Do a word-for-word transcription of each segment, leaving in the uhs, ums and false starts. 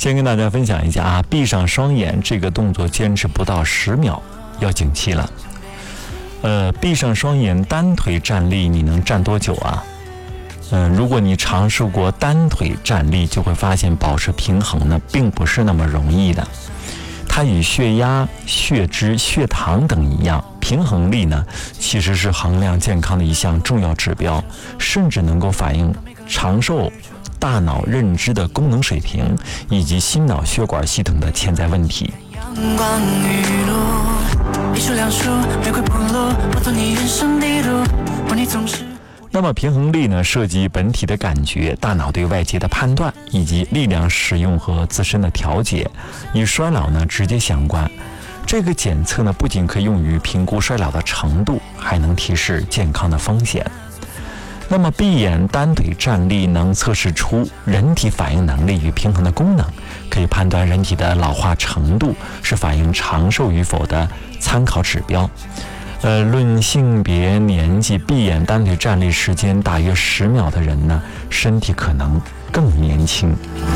先跟大家分享一下啊，闭上双眼这个动作坚持不到十秒要警惕了。呃，闭上双眼单腿站立，你能站多久啊？嗯、呃，如果你尝试过单腿站立，就会发现保持平衡呢，并不是那么容易的。它与血压、血脂、血糖等一样，平衡力呢，其实是衡量健康的一项重要指标，甚至能够反映长寿、大脑认知的功能水平以及心脑血管系统的潜在问题。阳光雨露，一树两树，玫瑰铺路，我走你人生的路，我你总是。那么平衡力呢，涉及本体的感觉、大脑对外界的判断以及力量使用和自身的调节，与衰老呢直接相关。这个检测呢，不仅可以用于评估衰老的程度，还能提示健康的风险。那么闭眼单腿站立能测试出人体反应能力与平衡的功能，可以判断人体的老化程度，是反映长寿与否的参考指标。呃，论性别、年纪，闭眼单腿站立时间大约十秒的人呢，身体可能更年轻。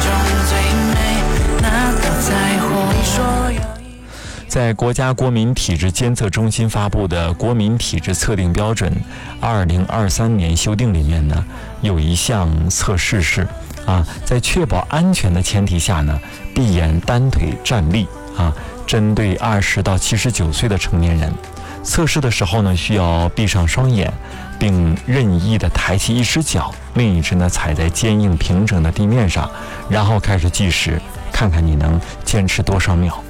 在国家国民体质监测中心发布的《国民体质测定标准二零二三年修订》里面呢，有一项测试是啊，在确保安全的前提下呢，闭眼单腿站立啊，针对二十到七十九岁的成年人。测试的时候呢，需要闭上双眼，并任意的抬起一只脚，另一只呢踩在坚硬平整的地面上，然后开始计时，看看你能坚持多少秒。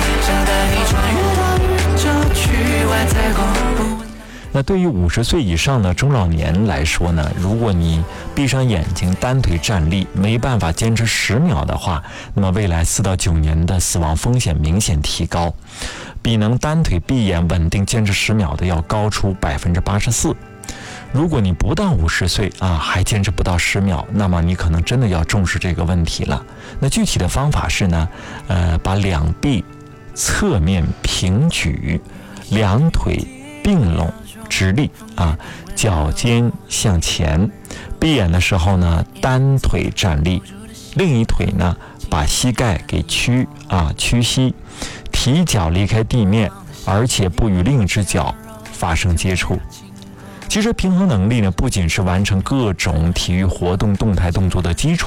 那对于五十岁以上的中老年来说呢，如果你闭上眼睛单腿站立，没办法坚持十秒的话，那么未来四到九年的死亡风险明显提高，比能单腿闭眼稳定坚持十秒的要高出百分之八十四。如果你不到五十岁啊，还坚持不到十秒，那么你可能真的要重视这个问题了。那具体的方法是呢，呃，把两臂侧面平举，两腿并拢直立啊，脚尖向前。闭眼的时候呢，单腿站立，另一腿呢把膝盖给屈啊屈膝，提脚离开地面，而且不与另一只脚发生接触。其实平衡能力呢，不仅是完成各种体育活动动态动作的基础。